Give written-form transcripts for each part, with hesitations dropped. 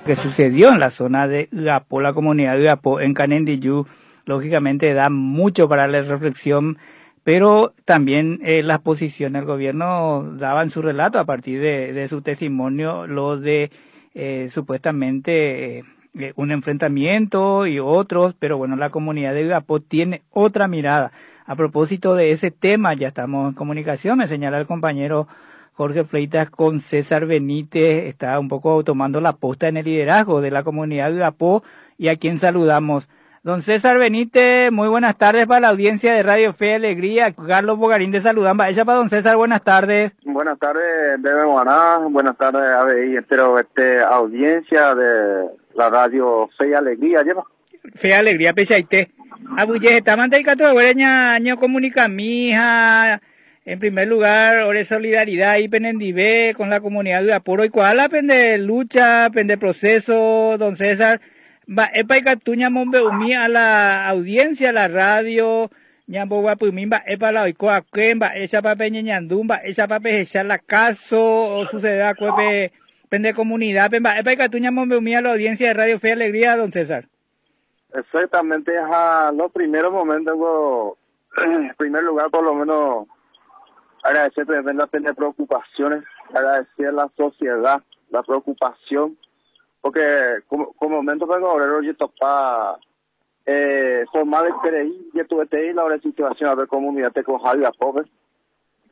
que sucedió en la zona de Uapó, la comunidad de Uapó en Canendillú, lógicamente da mucho para la reflexión, pero también las posiciones del gobierno daban su relato a partir de su testimonio, lo de supuestamente un enfrentamiento y otros, pero bueno, la comunidad de Uapó tiene otra mirada. A propósito de ese tema, ya estamos en comunicación, me señala el compañero Jorge Fleitas con César Benítez, está un poco tomando la posta en el liderazgo de la comunidad de Uapó y a quien saludamos. Don César Benítez, muy buenas tardes para la audiencia de Radio Fe y Alegría. Carlos Bogarín de Saludamba. Ella para don César, buenas tardes. Buenas tardes, Bebe Guaná. Buenas tardes, ABI, audiencia de la Radio Fe y Alegría. ¿Lleva? Fe y Alegría, pechaite. Abuye, estaban de cato año comunica mija. En primer lugar, ore solidaridad y penendive con la comunidad de Apuro y cuál pende lucha, pende proceso, don César. Va, epa y catuña mombe umi a la audiencia, a la radio, ñambo guapumimba, epa la oikoa quemba, esa pape ñeñandumba, esa pape echar la caso, o suceda cuepe, pende comunidad, pemba, epa y catuña mombe umi a la audiencia de Radio Fe y Alegría, don César. Exactamente, a los primeros momentos, en primer lugar, por lo menos, agradecer las preocupaciones, agradecer a la sociedad, la preocupación, porque como momento vengo obrero yo topa formar el PRI y tuve la situación a ver comunidad te coja a pobre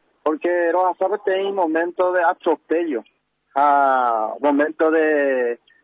porque era sabe un momento de atropello a momento de